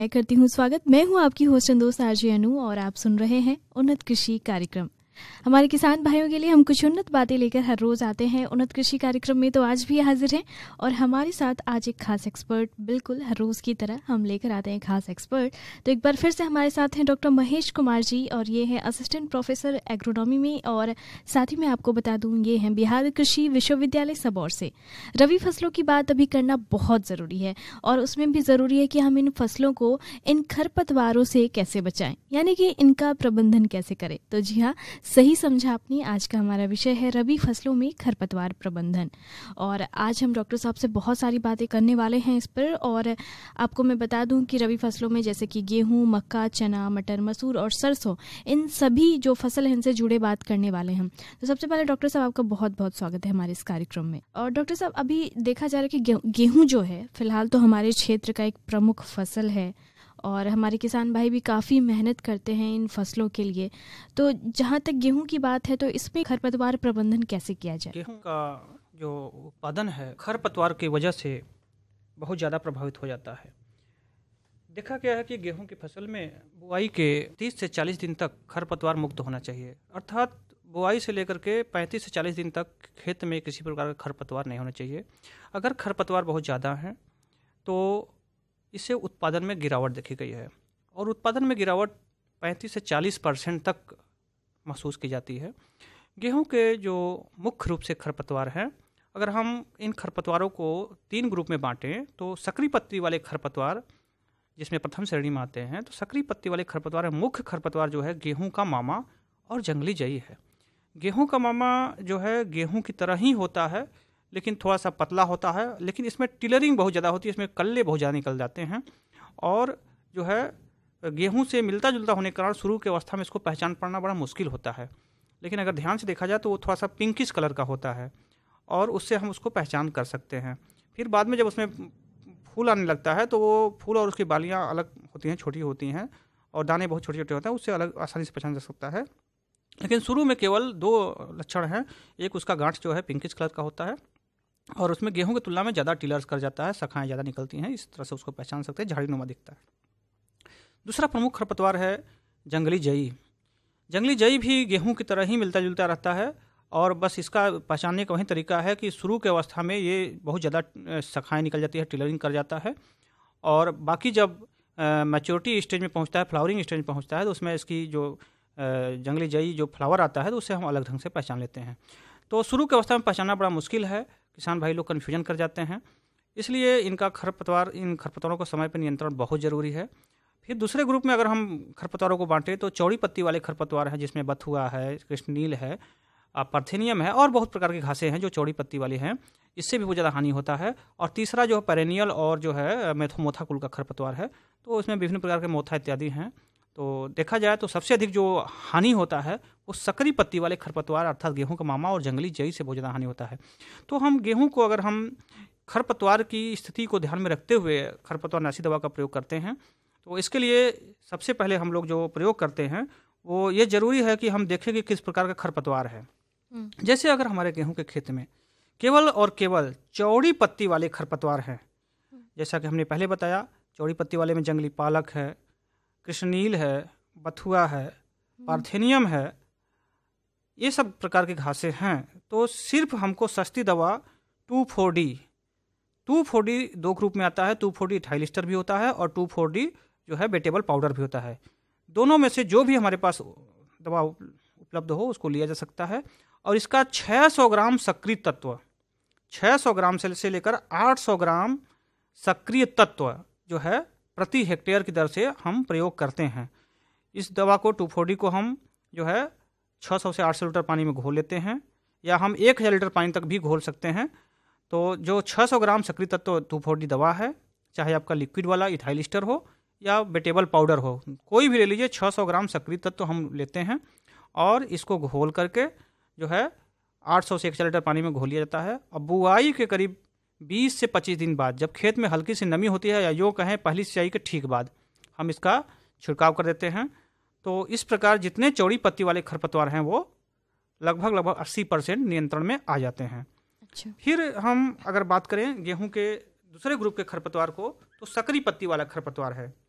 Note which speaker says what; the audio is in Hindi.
Speaker 1: मैं करती हूँ स्वागत। मैं हूँ आपकी होस्ट दोस्त आरजे अनु और आप सुन रहे हैं उन्नत कृषि कार्यक्रम। हमारे किसान भाइयों के लिए हम कुछ उन्नत बातें लेकर हर रोज आते हैं उन्नत कृषि कार्यक्रम में। तो आज भी हाजिर हैं और हमारे साथ आज एक खास एक्सपर्ट, बिल्कुल हर रोज की तरह हम लेकर आते हैं खास एक्सपर्ट। तो एक बार फिर से हमारे साथ हैं डॉक्टर महेश कुमार जी और ये है असिस्टेंट प्रोफेसर एग्रोनॉमी में, और साथ ही मैं आपको बता दूं ये हैं बिहार कृषि विश्वविद्यालय सबौर से। रबी फसलों की बात अभी करना बहुत ज़रूरी है और उसमें भी ज़रूरी है कि हम इन फसलों को इन खरपतवारों से कैसे बचाएं, यानी कि इनका प्रबंधन कैसे करें। तो जी हाँ, सही समझा आपने। आज का हमारा विषय है रबी फसलों में खरपतवार प्रबंधन, और आज हम डॉक्टर साहब से बहुत सारी बातें करने वाले हैं इस पर। और आपको मैं बता दूं कि रबी फसलों में जैसे कि गेहूं, मक्का, चना, मटर, मसूर और सरसों, इन सभी जो फसल है इनसे जुड़े बात करने वाले हैं। तो सबसे पहले डॉक्टर साहब आपका बहुत बहुत स्वागत है हमारे इस कार्यक्रम में। और डॉक्टर साहब, अभी देखा जा रहा है कि गेहूं जो है फिलहाल तो हमारे क्षेत्र का एक प्रमुख फसल है और हमारे किसान भाई भी काफ़ी मेहनत करते हैं इन फसलों के लिए। तो जहाँ तक गेहूं की बात है तो इसमें खरपतवार प्रबंधन कैसे किया जाए?
Speaker 2: गेहूं का जो उत्पादन है खरपतवार की वजह से बहुत ज़्यादा प्रभावित हो जाता है। देखा गया है कि गेहूं की फसल में बुआई के 30 से 40 दिन तक खरपतवार मुक्त होना चाहिए, अर्थात बुआई से लेकर के 35 से 40 दिन तक खेत में किसी प्रकार का खरपतवार नहीं होना चाहिए। अगर खरपतवार बहुत ज़्यादा है तो इससे उत्पादन में गिरावट देखी गई है, और उत्पादन में गिरावट 35 से 40% तक महसूस की जाती है। गेहूं के जो मुख्य रूप से खरपतवार हैं, अगर हम इन खरपतवारों को 3 ग्रुप में बांटें तो सकरी पत्ती वाले खरपतवार जिसमें प्रथम श्रेणी में आते हैं, तो सकरी पत्ती वाले खरपतवार मुख्य खरपतवार जो है गेहूं का मामा और जंगली जई है। गेहूं का मामा जो है गेहूं की तरह ही होता है लेकिन थोड़ा सा पतला होता है, लेकिन इसमें टिलरिंग बहुत ज़्यादा होती है, इसमें कल्ले बहुत ज़्यादा निकल जाते हैं, और जो है गेहूं से मिलता जुलता होने के कारण शुरू की अवस्था में इसको पहचान पाना बड़ा मुश्किल होता है। लेकिन अगर ध्यान से देखा जाए तो वो थोड़ा सा पिंकिश कलर का होता है और उससे हम उसको पहचान कर सकते हैं। फिर बाद में जब उसमें फूल आने लगता है तो वो फूल और उसकी बालियाँ अलग होती हैं, छोटी होती हैं, और दाने बहुत छोटे छोटे होते हैं, उससे अलग आसानी से पहचान जा सकता है। लेकिन शुरू में केवल 2 लक्षण हैं। एक, उसका गांठ जो है पिंकिश कलर का होता है और उसमें गेहूं की तुलना में ज़्यादा टिलर्स कर जाता है, शाखाएं ज़्यादा निकलती हैं, इस तरह से उसको पहचान सकते हैं, झाड़ीनुमा दिखता है। दूसरा प्रमुख खरपतवार है जंगली जई। जंगली जई भी गेहूं की तरह ही मिलता जुलता रहता है, और बस इसका पहचानने का वही तरीका है कि शुरू के अवस्था में ये बहुत ज़्यादा शाखाएं निकल जाती है, टिलरिंग कर जाता है, और बाकी जब मैच्योरिटी स्टेज में पहुँचता है, फ्लावरिंग स्टेज में पहुँचता है, तो उसमें इसकी जो जंगली जई जो फ्लावर आता है तो उससे हम अलग ढंग से पहचान लेते हैं। तो शुरू की अवस्था में पहचानना बड़ा मुश्किल है, किसान भाई लोग कन्फ्यूजन कर जाते हैं, इसलिए इन खरपतवारों को समय पर नियंत्रण बहुत ज़रूरी है। फिर दूसरे ग्रुप में अगर हम खरपतवारों को बांटें तो चौड़ी पत्ती वाले खरपतवार हैं, जिसमें बथुआ है, कृष्णनील है, पार्थेनियम है और बहुत प्रकार की घासें हैं जो चौड़ी पत्ती वाली हैं, इससे भी बहुत ज़्यादा हानि होता है। और तीसरा जो पेरेनियल और जो है मोथा कुल का खरपतवार है, तो उसमें विभिन्न प्रकार के मोथा इत्यादि हैं। तो देखा जाए तो सबसे अधिक जो हानि होता है वो सकरी पत्ती वाले खरपतवार अर्थात गेहूं का मामा और जंगली जई से बहुत ज़्यादा हानि होता है। तो हम गेहूं को अगर हम खरपतवार की स्थिति को ध्यान में रखते हुए खरपतवार नाशी दवा का प्रयोग करते हैं, तो इसके लिए सबसे पहले हम लोग जो प्रयोग करते हैं वो ये ज़रूरी है कि हम देखें कि किस प्रकार का खरपतवार है। जैसे अगर हमारे गेहूं के खेत में केवल और केवल चौड़ी पत्ती वाले खरपतवार हैं, जैसा कि हमने पहले बताया, चौड़ी पत्ती वाले में जंगली पालक है, कृष्णनील है, बथुआ है, पार्थेनियम है, ये सब प्रकार की घासें हैं, तो सिर्फ हमको सस्ती दवा 2,4-D 2,4-D 2 ग्रुप में आता है। 2,4-D इथाइलिस्टर भी होता है और 2,4-D जो है बेटेबल पाउडर भी होता है। दोनों में से जो भी हमारे पास दवा उपलब्ध हो उसको लिया जा सकता है, और इसका 600 ग्राम सक्रिय तत्व, 600 ग्राम से लेकर 800 ग्राम सक्रिय तत्व जो है प्रति हेक्टेयर की दर से हम प्रयोग करते हैं। इस दवा को 2,4-D को हम जो है 600 से 800 लीटर पानी में घोल लेते हैं, या हम 1000 लीटर पानी तक भी घोल सकते हैं। तो जो 600 ग्राम सक्रिय तत्व 2,4-D दवा है, चाहे आपका लिक्विड वाला इथाइलिस्टर हो या बेटेबल पाउडर हो, कोई भी ले लीजिए, 600 ग्राम सक्रिय तत्व हम लेते हैं और इसको घोल करके जो है 800 से 1000 लीटर पानी में घोल लिया जाता है। अब बुआई के करीब 20 से 25 दिन बाद, जब खेत में हल्की सी नमी होती है, या यूँ कहें पहली सिंचाई के ठीक बाद, हम इसका छिड़काव कर देते हैं। तो इस प्रकार जितने चौड़ी पत्ती वाले खरपतवार हैं वो लगभग 80% नियंत्रण में आ जाते हैं।
Speaker 1: अच्छा।
Speaker 2: फिर हम अगर बात करें गेहूं के दूसरे ग्रुप के खरपतवार को, तो सकरी पत्ती वाला खरपतवार है।